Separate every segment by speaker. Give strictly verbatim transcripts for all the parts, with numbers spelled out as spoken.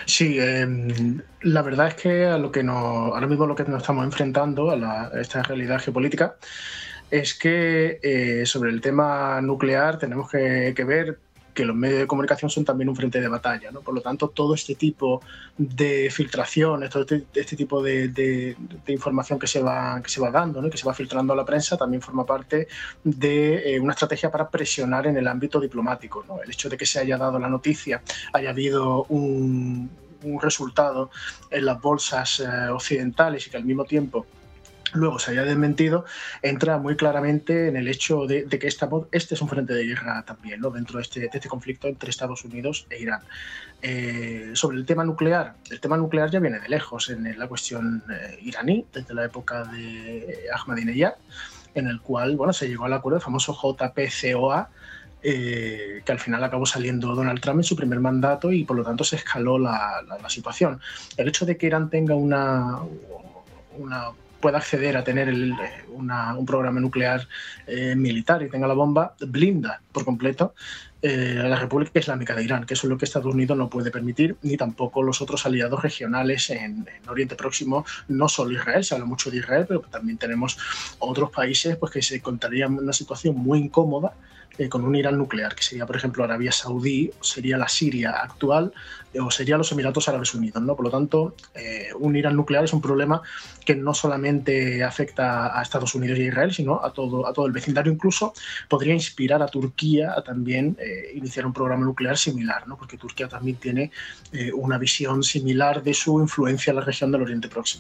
Speaker 1: Sí, eh, la verdad es que a lo que nos, ahora mismo lo que nos estamos enfrentando a, la, a esta realidad geopolítica es que eh, sobre el tema nuclear tenemos que, que ver que los medios de comunicación son también un frente de batalla, ¿no? Por lo tanto, todo este tipo de filtraciones, todo este, este tipo de, de, de, información que se va, que se va dando, ¿no? Que se va filtrando a la prensa, también forma parte de eh, una estrategia para presionar en el ámbito diplomático, ¿no? El hecho de que se haya dado la noticia, haya habido un, un resultado en las bolsas eh, occidentales y que al mismo tiempo luego se haya desmentido, entra muy claramente en el hecho de, de que esta, este es un frente de guerra también, ¿no? Dentro de este, de este conflicto entre Estados Unidos e Irán. Eh, sobre el tema nuclear, el tema nuclear ya viene de lejos en la cuestión eh, iraní, desde la época de Ahmadinejad, en el cual bueno, se llegó al acuerdo, el famoso J P C O A, Eh, que al final acabó saliendo Donald Trump en su primer mandato y por lo tanto se escaló la, la, la situación. El hecho de que Irán tenga una, una pueda acceder a tener el, una, un programa nuclear eh, militar y tenga la bomba, blinda por completo eh, a la República Islámica de Irán, que eso es lo que Estados Unidos no puede permitir, ni tampoco los otros aliados regionales en, en Oriente Próximo, no solo Israel, se habla mucho de Israel, pero también tenemos otros países pues, que se encontrarían en una situación muy incómoda Eh, con un Irán nuclear, que sería, por ejemplo, Arabia Saudí, sería la Siria actual, eh, o sería los Emiratos Árabes Unidos, ¿no? Por lo tanto, eh, un Irán nuclear es un problema que no solamente afecta a Estados Unidos y a Israel, sino a todo, a todo el vecindario. Incluso podría inspirar a Turquía a también eh, iniciar un programa nuclear similar, ¿no? Porque Turquía también tiene eh, una visión similar de su influencia en la región del Oriente Próximo.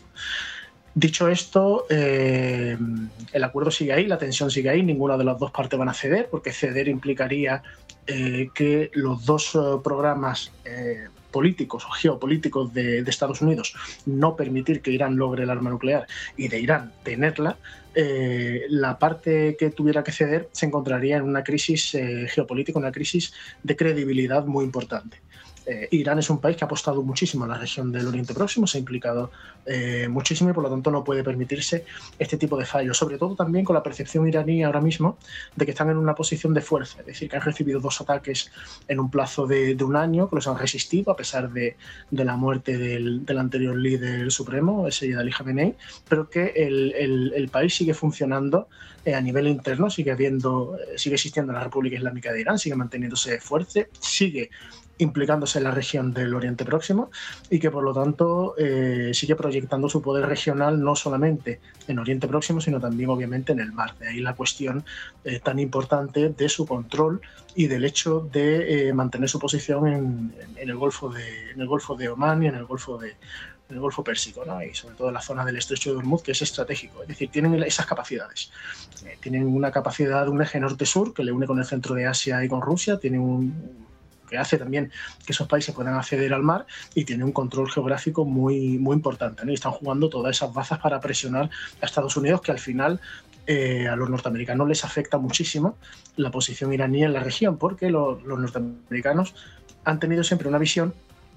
Speaker 1: Dicho esto, eh, el acuerdo sigue ahí, la tensión sigue ahí, ninguna de las dos partes van a ceder, porque ceder implicaría eh, que los dos eh, programas eh, políticos o geopolíticos de, de Estados Unidos, no permitir que Irán logre el arma nuclear y de Irán tenerla, eh, la parte que tuviera que ceder se encontraría en una crisis eh, geopolítica, una crisis de credibilidad muy importante. Eh, Irán es un país que ha apostado muchísimo en la región del Oriente Próximo, se ha implicado eh, muchísimo y por lo tanto no puede permitirse este tipo de fallos, sobre todo también con la percepción iraní ahora mismo de que están en una posición de fuerza, es decir, que han recibido dos ataques en un plazo de, de un año, que los han resistido a pesar de, de la muerte del, del anterior líder supremo, Seyyed Ali Khamenei, pero que el, el, el país sigue funcionando eh, a nivel interno, sigue, habiendo, eh, sigue existiendo la República Islámica de Irán, sigue manteniéndose fuerte, sigue implicándose en la región del Oriente Próximo y que por lo tanto eh, sigue proyectando su poder regional no solamente en Oriente Próximo sino también obviamente en el mar. De ahí la cuestión eh, tan importante de su control y del hecho de eh, mantener su posición en, en, el Golfo de, en el Golfo de Omán y en el Golfo de en el Golfo Pérsico, ¿no? Y sobre todo en la zona del Estrecho de Hormuz, que es estratégico, es decir, tienen esas capacidades. Eh, tienen una capacidad de un eje norte-sur que le une con el centro de Asia y con Rusia, tienen un que hace también que esos países puedan acceder al mar y tiene un control geográfico muy, muy importante, ¿no? Y están jugando todas esas bazas para presionar a Estados Unidos, que al final eh, a los norteamericanos les afecta muchísimo la posición iraní en la región, porque los, los norteamericanos han tenido siempre una visión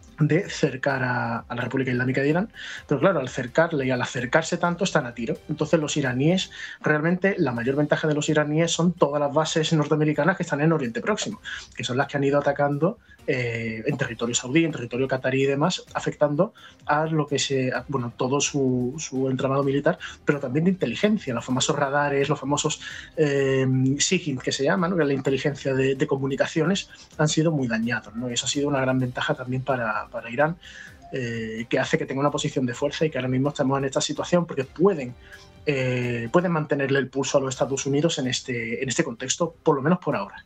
Speaker 1: de cercar a, a la República Islámica de Irán, pero claro, al cercarle y al acercarse tanto están a tiro. Entonces los iraníes, realmente la mayor ventaja de los iraníes son todas las bases norteamericanas que están en Oriente Próximo, que son las que han ido atacando eh, en territorio saudí, en territorio catarí y demás, afectando a lo que se, a, bueno, todo su, su entramado militar, pero también de inteligencia, los famosos radares, los famosos eh, SIGINT que se llaman, ¿no? Que es la inteligencia de, de comunicaciones, han sido muy dañados, ¿no? Y eso ha sido una gran ventaja también para para Irán, eh, que hace que tenga una posición de fuerza y que ahora mismo estamos en esta situación porque pueden, eh, pueden mantenerle el pulso a los Estados Unidos en este, en este contexto, por lo menos por ahora.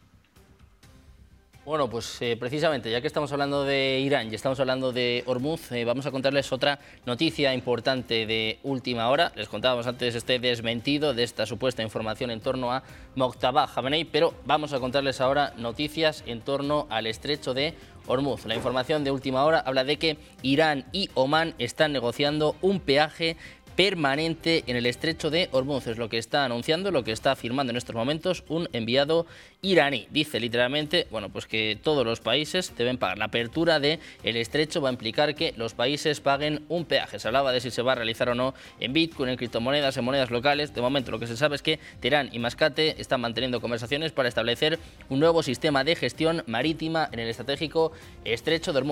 Speaker 2: Bueno, pues eh, precisamente, ya que estamos hablando de Irán y estamos hablando de Hormuz, eh, vamos a contarles otra noticia importante de última hora. Les contábamos antes este desmentido de esta supuesta información en torno a Mojtaba Khamenei, pero vamos a contarles ahora noticias en torno al estrecho de Hormuz. La información de última hora habla de que Irán y Omán están negociando un peaje permanente en el estrecho de Hormuz. Es lo que está anunciando, lo que está afirmando en estos momentos un enviado iraní. Dice literalmente, bueno, pues que todos los países deben pagar. La apertura del estrecho va a implicar que los países paguen un peaje. Se hablaba de si se va a realizar o no en Bitcoin, en criptomonedas, en monedas locales. De momento lo que se sabe es que Teherán y Mascate están manteniendo conversaciones para establecer un nuevo sistema de gestión marítima en el estratégico estrecho de Hormuz.